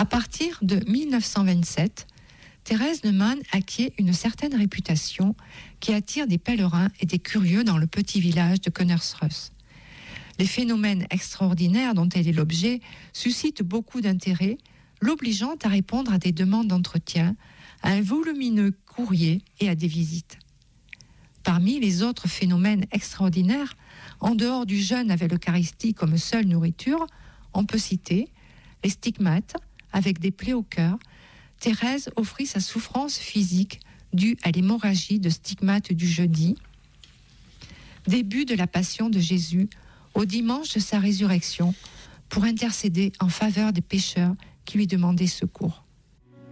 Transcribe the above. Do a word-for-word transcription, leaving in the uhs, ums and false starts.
À partir de mille neuf cent vingt-sept, Thérèse Neumann acquiert une certaine réputation qui attire des pèlerins et des curieux dans le petit village de Konnersreuth. Les phénomènes extraordinaires dont elle est l'objet suscitent beaucoup d'intérêt, l'obligeant à répondre à des demandes d'entretien, à un volumineux courrier et à des visites. Parmi les autres phénomènes extraordinaires, en dehors du jeûne avec l'Eucharistie comme seule nourriture, on peut citer les stigmates avec des plaies au cœur. Thérèse offrit sa souffrance physique due à l'hémorragie de stigmates du jeudi, début de la passion de Jésus, au dimanche de sa résurrection, pour intercéder en faveur des pécheurs qui lui demandaient secours.